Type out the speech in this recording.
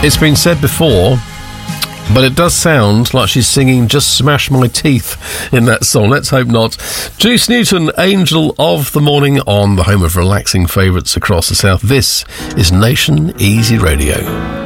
It's been said before, but it does sound like she's singing Just Smash My Teeth in that song. Let's hope not. Juice Newton, Angel of the Morning, on the home of relaxing favourites across the south. This is Nation Easy Radio.